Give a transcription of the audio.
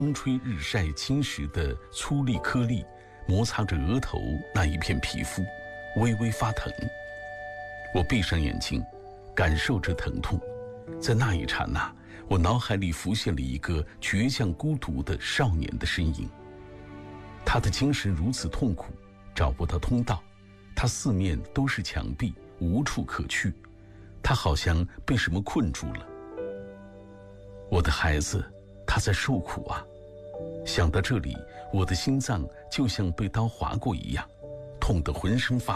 风吹日晒侵蚀的粗粒颗粒摩擦着额头那一片皮肤，微微发疼。我闭上眼睛，感受着疼痛。在那一刹那，我脑海里浮现了一个倔强孤独的少年的身影。他的精神如此痛苦，找不到通道，他四面都是墙壁，无处可去。他好像被什么困住了。我的孩子，他在受苦啊！想到这里，我的心脏就像被刀划过一样，痛得浑身发